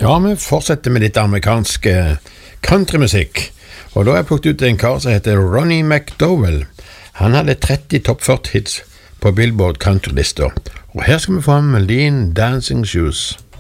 Ja, vi fortsetter med litt amerikansk countrymusikk. Og da har jeg plukket ut en kar som heter Ronnie McDowell. Han hadde 30 topp 40 hits på Billboard countrylister. Og her skal vi få ham med Lean Dancing Shoes.